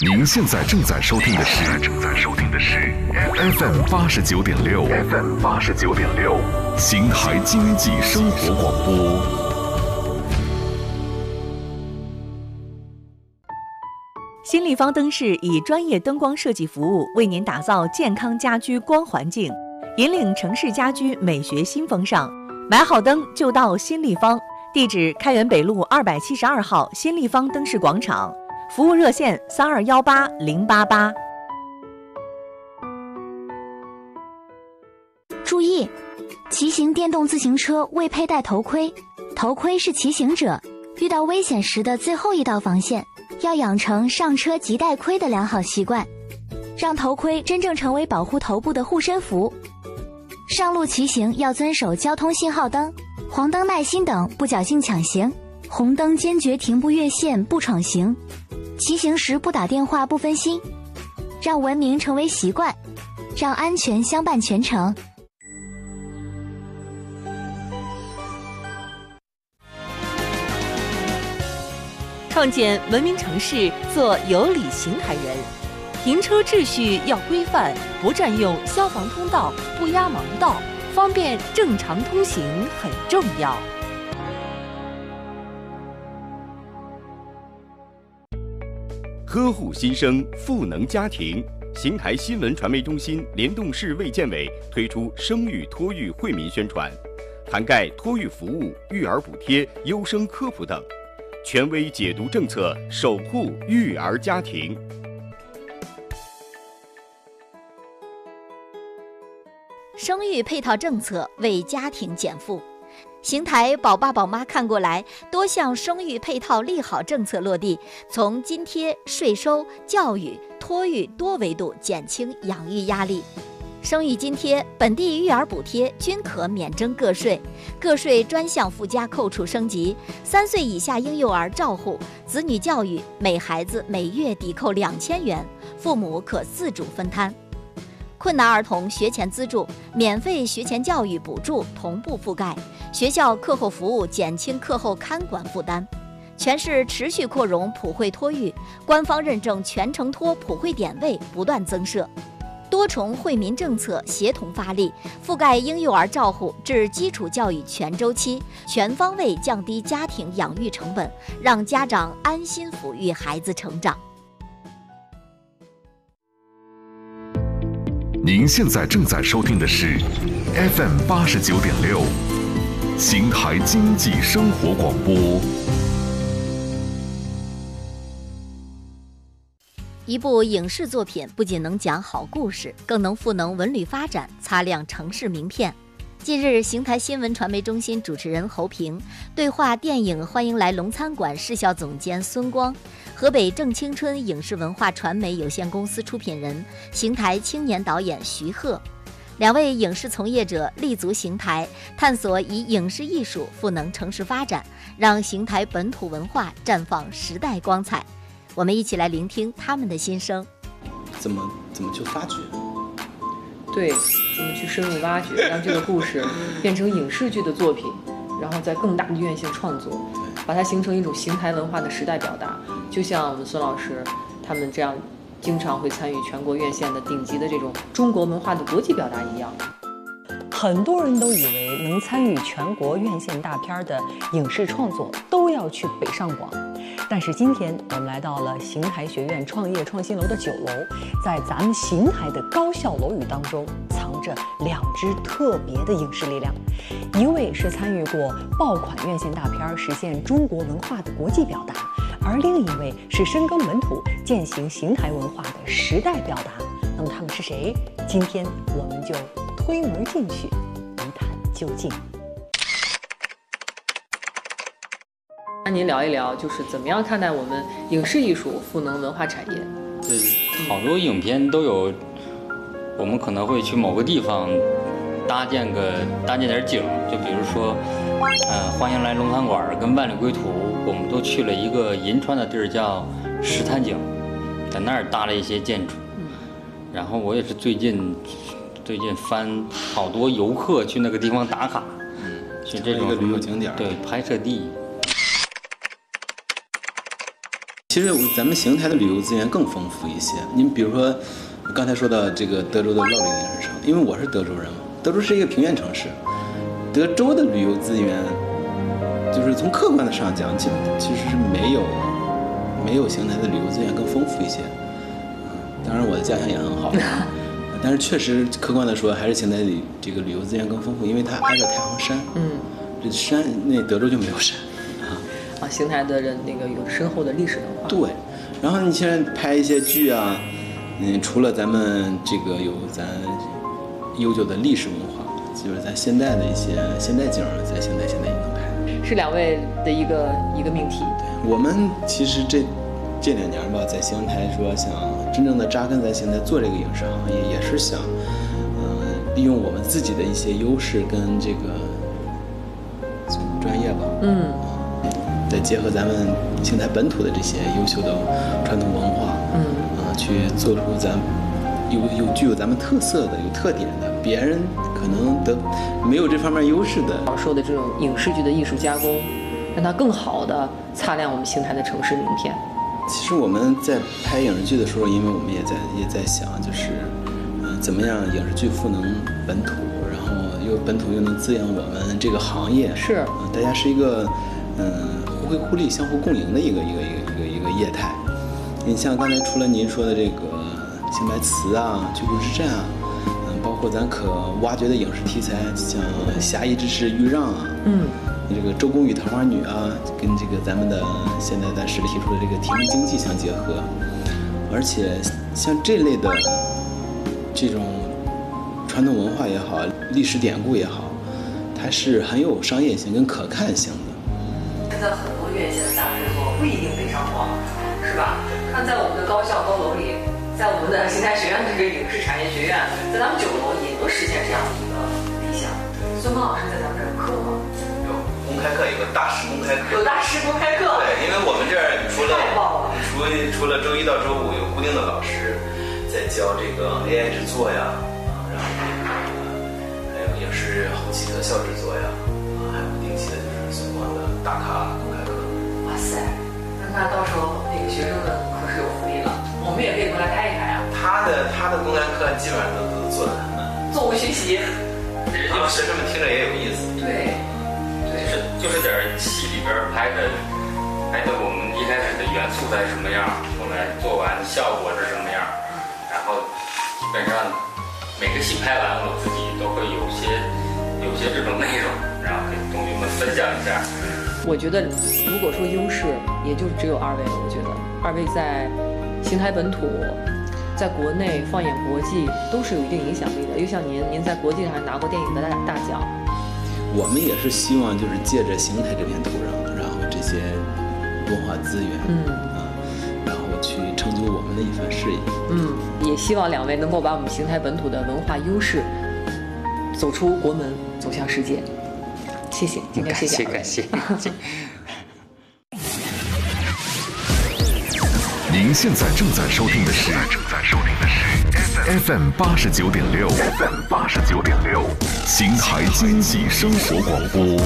您现在正在收听的是 FM 89.6，邢台经济生活广播。 新立方灯饰以专业灯光设计服务，为您打造健康家居光环境，引领城市家居美学新风尚。买好灯就到新立方，地址开元北路272号新立方灯饰广场，服务热线3218-088。 注意，骑行电动自行车未佩戴头盔，头盔是骑行者遇到危险时的最后一道防线，要养成上车即戴盔的良好习惯，让头盔真正成为保护头部的护身符。上路骑行要遵守交通信号灯，黄灯耐心等，不侥幸抢行；红灯坚决停步越线，不闯行。骑行时不打电话，不分心，让文明成为习惯，让安全相伴全程。 创建文明城市，做有理邢台人。停车秩序要规范，不占用消防通道，不压盲道，方便正常通行很重要。 呵护新生，赋能家庭。邢台新闻传媒中心联动市卫健委推出生育托育惠民宣传，涵盖托育服务、育儿补贴、优生科普等，权威解读政策，守护育儿家庭。 生育配套政策为家庭减负。邢台宝爸宝妈看过来，多项生育配套利好政策落地，从津贴、税收、教育、托育多维度减轻养育压力。生育津贴、本地育儿补贴均可免征个税，个税专项附加扣除升级。3岁以下婴幼儿照护、子女教育，每孩子每月抵扣2000元，父母可自主分摊。困难儿童学前资助、免费学前教育补助同步覆盖，学校课后服务减轻课后看管负担。全市持续扩容普惠托育，官方认证全程托普惠点位不断增设，多重惠民政策协同发力，覆盖婴幼儿照护至基础教育全周期，全方位降低家庭养育成本，让家长安心抚育孩子成长。 您现在正在收听的是 FM 89.6，邢台经济生活广播。 一部影视作品不仅能讲好故事，更能赋能文旅发展，擦亮城市名片。近日，邢台新闻传媒中心主持人侯平对话电影《欢迎来龙餐馆》市校总监孙光，河北正青春影视文化传媒有限公司出品人、邢台青年导演徐鹤。2位影视从业者立足邢台，探索以影视艺术赋能城市发展，让邢台本土文化绽放时代光彩。我们一起来聆听他们的心声。 怎么去发掘？ 对，怎么去深入挖掘，让这个故事变成影视剧的作品，然后在更大的院线创作，把它形成一种邢台文化的时代表达。就像我们孙老师他们这样经常会参与全国院线的顶级的这种中国文化的国际表达一样。 很多人都以为能参与全国院线大片的影视创作都要去北上广，但是今天我们来到了邢台学院创业创新楼的9楼，在咱们邢台的高校楼宇当中藏着2支特别的影视力量，一位是参与过爆款院线大片实现中国文化的国际表达，而另一位是深耕本土践行邢台文化的时代表达。那么他们是谁？今天我们就推门进去一探究竟。 那您聊一聊，就是怎么样看待我们影视艺术赋能文化产业？ 对，好多影片都有，我们可能会去某个地方搭建点景，就比如说，欢迎来龙潭馆跟万里归途，我们都去了一个银川的地儿叫石潭井，在那儿搭了一些建筑。然后我也是最近翻好多游客去那个地方打卡，去这种旅游景点， 对，拍摄地。 其实咱们邢台的旅游资源更丰富一些。你比如说，刚才说到这个德州的乐陵影视城，因为我是德州人嘛，德州是一个平原城市，德州的旅游资源，就是从客观的上讲，其实是没有邢台的旅游资源更丰富一些。当然我的家乡也很好，但是确实客观的说，还是邢台里这个旅游资源更丰富，因为它挨着太行山。这山那德州就没有山。 邢台的人那个有深厚的历史文化。 对，然后你现在拍一些剧啊，除了咱们这个有咱悠久的历史文化，就是咱现代的一些现代景，在邢台现在也能拍。 是2位的一个命题。 对，我们其实这2年吧，在邢台说想真正的扎根在邢台做这个影视行业，也是想，利用我们自己的一些优势跟这个专业吧。再结合咱们邢台本土的这些优秀的传统文化，去做出咱具有咱们特色的、有特点的，别人可能没有这方面优势的。 说的这种影视剧的艺术加工，让它更好的擦亮我们邢台的城市名片。 其实我们在拍影视剧的时候，因为我们也在想，就是怎么样影视剧赋能本土，然后本土又能滋养我们这个行业。 是， 大家是一个互惠互利、相互共赢的一个业态。你像刚才除了您说的这个邢台词啊、居住之战啊，包括咱可挖掘的影视题材，像侠义之士豫让啊，这个周公与桃花女啊，跟这个咱们的现在咱市里提出的这个提名经济相结合，而且像这类的这种传统文化也好，历史典故也好，它是很有商业性跟可看性的。 现在很多院线的大制作不一定北上广，是吧？看在我们的高校高楼里，在我们的邢台学院这个影视产业学院，在咱们9楼也能实现这样的一个理想。孙峰老师在咱们这儿有课吗？ 有公开课，有个大师公开课。 有大师公开课。对， 因为我们这儿除了周一到周五有固定的老师在教这个 AI 制作呀，然后还有影视后期特效制作呀，还有定期的就是孙光的大咖公开课。 哇塞，那到时候那个学生们可是有福利了，我们也可以过来开一开啊。 他的公开课基本上都做得很难， 座无虚席， 学生们听着也有意思。 对， 就是点戏里边拍的我们一开始的元素在什么样，后来做完效果是什么样，然后基本上每个戏拍完，我自己都会有些这种内容，然后跟同学们分享一下。 我觉得如果说优势，也就只有2位了。我觉得2位在邢台本土，在国内放眼国际都是有一定影响力的。又像您在国际上还拿过电影的大奖。 我们也是希望就是借着邢台这片土壤，然后这些文化资源，然后去成就我们的一番事业。 也希望2位能够把我们邢台本土的文化优势走出国门，走向世界。谢谢，今天谢谢。 感谢。 您现在正在收听的是 FM 89.6， FM 89.6，邢台经济生活广播。